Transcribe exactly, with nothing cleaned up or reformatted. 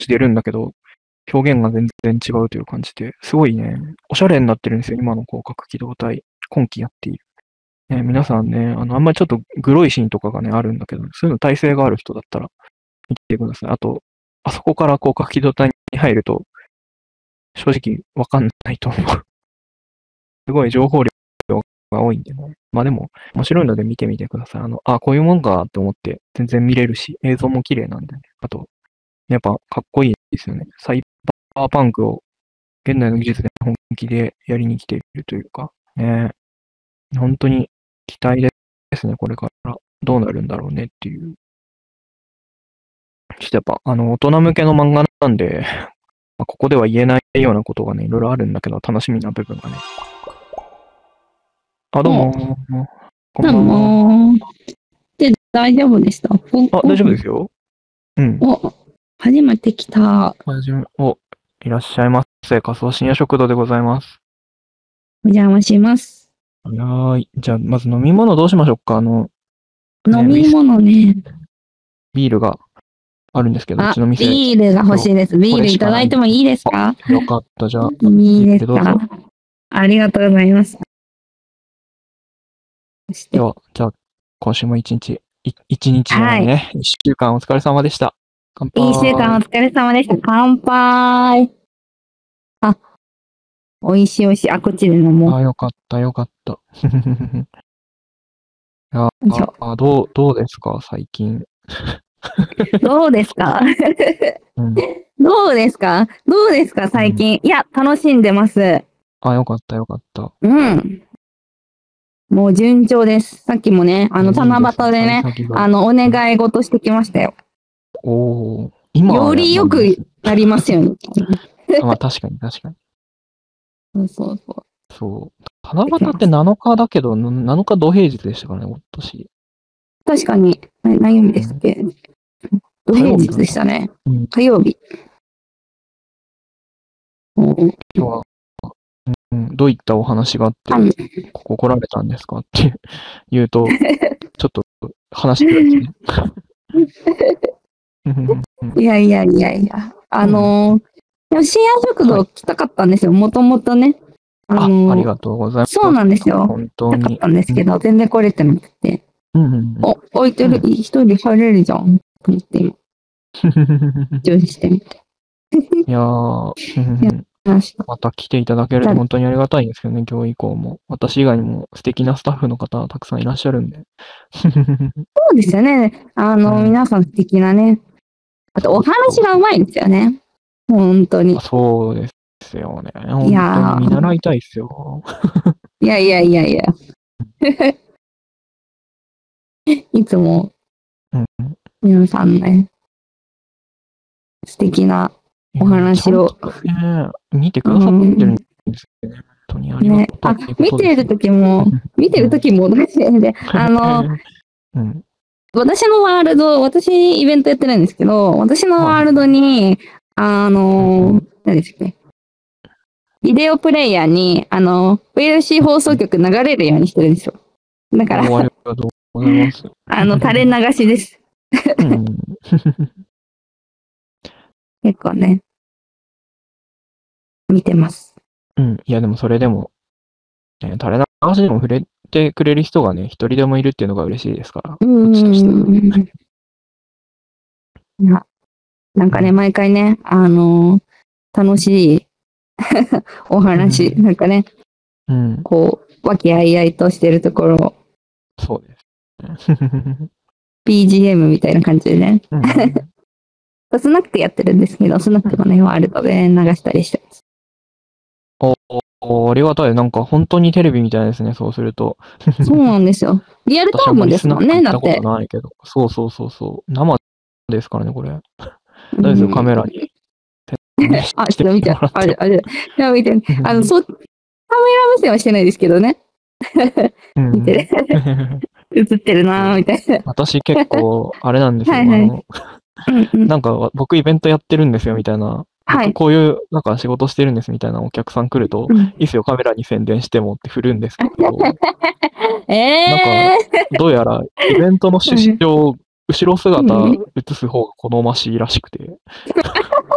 してるんだけど、表現が全然違うという感じで、すごいね、おしゃれになってるんですよ、今の広角機動隊。今期やっている。ね、皆さんね、あの、あんまりちょっとグロいシーンとかがね、あるんだけど、そういうの耐性がある人だったら見てください。あと、あそこから広角機動隊に入ると、正直わかんないと思う。すごい情報量が多いんでね。まあでも、面白いので見てみてください。あの、あ、こういうもんかって思って全然見れるし、映像も綺麗なんでね。あと、やっぱかっこいいですよね。サイバーパンクを現代の技術で本気でやりに来ているというか、ね。本当に期待ですね、これからどうなるんだろうねっていう。ちょっとやっぱ、あの、大人向けの漫画なんで、まあ、ここでは言えないようなことがね、いろいろあるんだけど、楽しみな部分がね。あ、どうもー。こんばどうんは。 も。で、大丈夫でした。 あ、大丈夫ですよ。うん。 お、初めて来た。 はじめ、お、いらっしゃいませ。仮想深夜食堂でございます。 お邪魔します。 はーい。じゃあ、まず飲み物どうしましょうか。あの、 飲み物ね。 ビールがあるんですけど、うあ、 ちの店。 ビールが欲しいです。ビールいただいてもいいですか？ よかった。じゃあ、 いいですどうぞ。 か？ありがとうございます。そしてでは、じゃあ、今週も一日、い一日じゃないね。一、週間お疲れ様でした。乾杯。 いい週間お疲れ様でした。乾杯。あ、美味しい美味しい。あ、こっちで飲もう。 あ、よかった、よかった。いやよいしょあ、どう、どうですか、最近。 どうですか？ うん、 どうですか？どうですか最近。いや、楽しんでます。 あ、よかった、よかった。 うん。もう順調です。さっきもね、あの、 いいですね七夕でね、 幸先があの、お願い事してきましたよ。 おー、今はよりよくなりますよね。 あまあ、確かに、確かに。 そうそうそそう。七夕ってなのかだけど、ななのか土平日でしたからね、今年。 う。確かに、な何曜日ですっけ？土平日でしたね。 うん、 火曜日。うん今日は、うん、どういったお話があって、 うんここ来られたんですかって言うと、ちょっと話してくれですね。 いやいやいやいや。あのー、でも深夜食堂来たかったんですよ。もともとね。ああ、 のーありがとうございます。 そうなんですよ。 本当に。 来たかったんですけど、全然来れてなくて。 うんうんうん、 お、置いてる、一人入れるじゃん。と思って今、準備してみて。 いやー、また来ていただけると本当にありがたいんですけどね、今日以降も。私以外にも素敵なスタッフの方たくさんいらっしゃるんで。 そうですよね。あの、 うん、 皆さん素敵なね。あと、お話がうまいんですよね。本当に。 そうですよね。本いや当に見習いたいっすよ。 いやいやいやいや。いつも、皆さんね、素敵なお話を。 ね、見てくださってるんですよね。本当にありがたいってことです、ね。 見てる時も、見てる時も、で、あの、 うん、 私のワールド、私イベントやってるんですけど、私のワールドに、あの、何ですかね。ビデオプレイヤーに、あの、ブイエルシー 放送局流れるようにしてるんですよ。だから、 ありがとうございます。 あの、垂れ流しです。 うん、 結構ね、見てます。 うん。いや、でもそれでも、ね、垂れ流しでも触れてくれる人がね、一人でもいるっていうのが嬉しいですから。 うん。いや、なんかね、毎回ね、あのー、楽しいお話、うん、なんかね、 うん、 こう、和気あいあいとしてるところを、 そうです、ね。 ビージーエム みたいな感じでね、 うん、 スナックやってるんですけど、スナックのね、ワールドで流したりしてます。 おお、ありがたい。なんか本当にテレビみたいですね、そうすると。 そうなんですよ。リアルタイムですもんね、だって。 ないけど。そうそうそうそう。生ですからね、これ。大丈夫ですよ、カメラに。 あ、ちょっと見て、あれ、あれ、いや、見て、あの、そう、カメラ目線はしてないですけどね。見てる。映ってるなぁ、みたいな。 私結構、あれなんですよ。はいはい、あのなんか、僕イベントやってるんですよ、みたいな。はい、こういう、なんか仕事してるんですみたいなお客さん来ると、うん、いいっすよ、カメラに宣伝してもって振るんですけど、 えー、 なんか、どうやらイベントの趣旨上、後ろ姿映す方が好ましいらしくて。